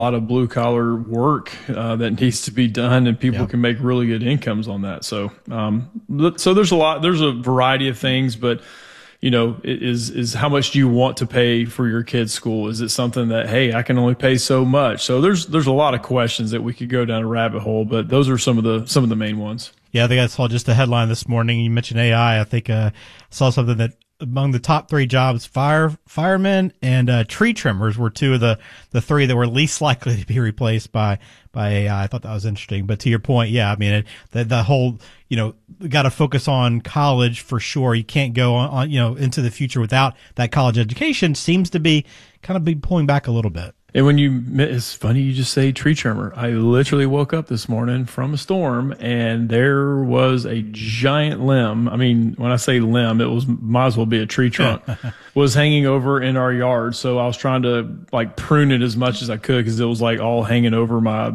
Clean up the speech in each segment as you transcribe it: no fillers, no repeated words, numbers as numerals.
lot of blue collar work that needs to be done, and people can make really good incomes on that. So, so there's a variety of things, but is how much do you want to pay for your kid's school? Is it something that, hey, I can only pay so much? So there's a lot of questions that we could go down a rabbit hole, but those are some of the main ones. Yeah, I think I saw just a headline this morning. You mentioned AI. I think I saw something that among the top 3 jobs, firemen and tree trimmers were 2 of the 3 that were least likely to be replaced by AI. I thought that was interesting. But to your point, yeah, I mean, the whole, got to focus on college for sure. You can't go on, into the future without that college education seems to be kind of pulling back a little bit. And it's funny you just say tree trimmer. I literally woke up this morning from a storm and there was a giant limb. I mean, when I say limb, might as well be a tree trunk, was hanging over in our yard. So I was trying to prune it as much as I could because it was all hanging over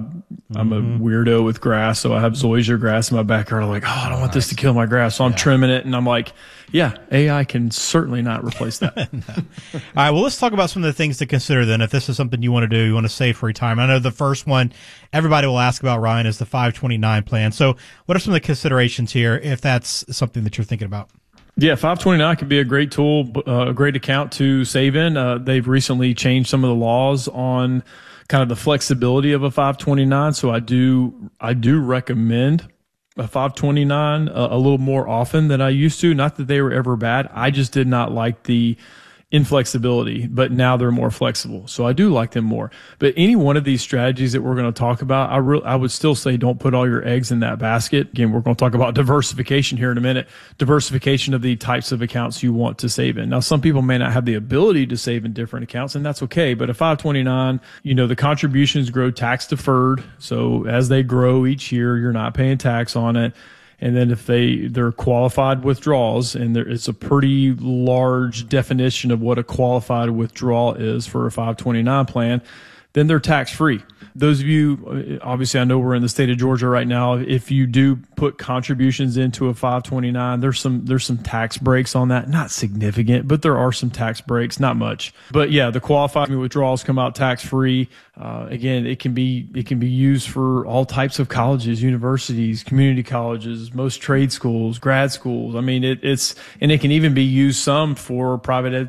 I'm a weirdo with grass. So I have zoysia grass in my backyard. I'm I don't want this to kill my grass. So I'm trimming it and I'm yeah, AI can certainly not replace that. No. All right, well, let's talk about some of the things to consider then. If this is something you want to do, you want to save for retirement. I know the first one everybody will ask about, Ryan, is the 529 plan. So what are some of the considerations here if that's something that you're thinking about? Yeah, 529 could be a great tool, a great account to save in. They've recently changed some of the laws on kind of the flexibility of a 529. So I do recommend a 529 a little more often than I used to. Not that they were ever bad. I just did not like the inflexibility, but now they're more flexible. So I do like them more. But any one of these strategies that we're going to talk about, I would still say don't put all your eggs in that basket. Again, we're going to talk about diversification here in a minute. Diversification of the types of accounts you want to save in. Now, some people may not have the ability to save in different accounts, and that's okay. But a 529, the contributions grow tax deferred. So as they grow each year, you're not paying tax on it. And then if they're qualified withdrawals, and it's a pretty large definition of what a qualified withdrawal is for a 529 plan, then they're tax free. Those of you, obviously I know we're in the state of Georgia right now. If you do put contributions into a 529, there's some tax breaks on that. Not significant, but there are some tax breaks, not much. But yeah, the qualified withdrawals come out tax free. Again, it can be used for all types of colleges, universities, community colleges, most trade schools, grad schools. I mean, and it can even be used some for private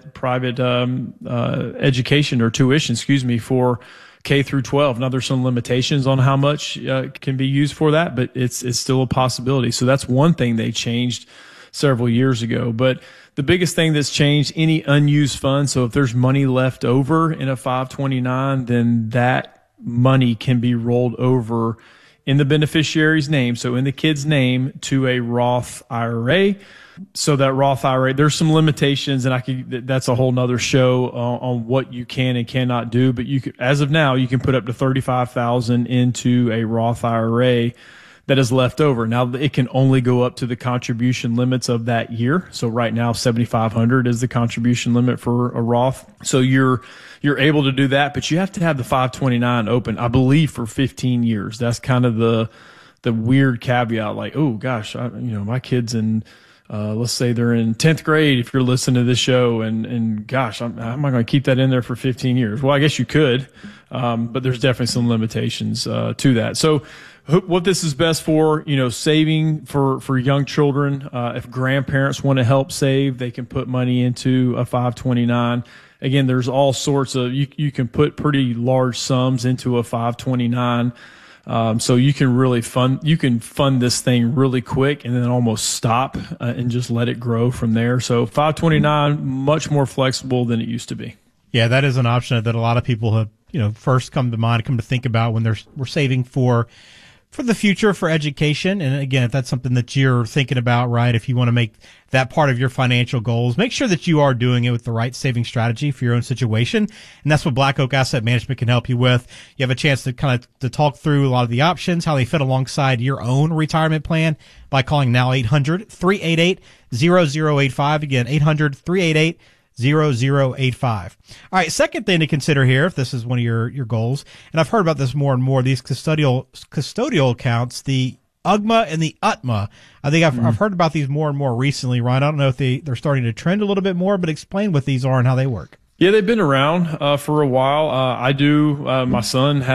education or tuition, for K through 12. Now there's some limitations on how much can be used for that, but it's still a possibility. So that's one thing they changed several years ago. But the biggest thing that's changed, any unused funds. So if there's money left over in a 529, then that money can be rolled over in the beneficiary's name, so in the kid's name, to a Roth IRA. So that Roth IRA, there's some limitations, and that's a whole nother show on what you can and cannot do. But as of now, you can put up to $35,000 into a Roth IRA that is left over. Now it can only go up to the contribution limits of that year. So right now, $7,500 is the contribution limit for a Roth. So you're able to do that, but you have to have the 529 open, I believe, for 15 years. That's kind of the weird caveat. Oh gosh, my kids in, let's say they're in 10th grade, if you're listening to this show, and gosh, I'm not going to keep that in there for 15 years. Well, I guess you could, but there's definitely some limitations to that. So what this is best for, saving for young children. If grandparents want to help save, they can put money into a 529. Again, there's all sorts of, you can put pretty large sums into a 529. So you can fund this thing really quick and then almost stop and just let it grow from there. So 529, much more flexible than it used to be. Yeah, that is an option that a lot of people have, first come to think about when we're saving for the future, for education. And again, if that's something that you're thinking about, right, if you want to make that part of your financial goals, make sure that you are doing it with the right saving strategy for your own situation. And that's what Black Oak Asset Management can help you with. You have a chance to to talk through a lot of the options, how they fit alongside your own retirement plan by calling now 800-388-0085. Again, 800-388-0085. 0085. All right, second thing to consider here, if this is one of your goals, and I've heard about this more and more, these custodial accounts, the UGMA and the UTMA. I think I've heard about these more and more recently, Ryan. I don't know if they're starting to trend a little bit more, but explain what these are and how they work. Yeah, they've been around for a while. I do. My son has